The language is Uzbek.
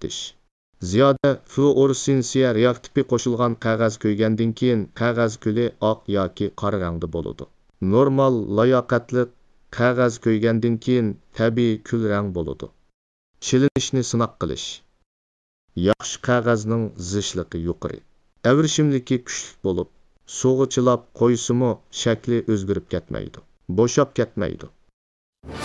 ko'paytirish. Ziyoda fluoressensiya reaktivi qo'shilgan qog'oz ko'ygandan keyin qog'oz kuli oq yoki qora rangda bo'ladi. Normal layoqatli qog'oz ko'ygandan keyin tabiiy kul rang bo'ladi. Chilinishni sinoq qilish. Yaxshi qog'ozning zichligi yuqori. Avrishimligi kuchli bo'lib, suvga chilab qo'ysimi shakli o'zgarib ketmaydi, bo'shab ketmaydi.